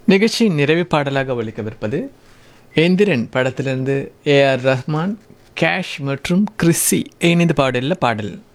நிகழ்ச்சியின் நிறைவு பாடலாக ஒலிக்கவிருப்பது எந்திரன் படத்திலிருந்து ஏஆர் ரஹ்மான், கேஷ் மற்றும் கிறிஸ்ஸி இணைந்து பாடலில் பாடல்.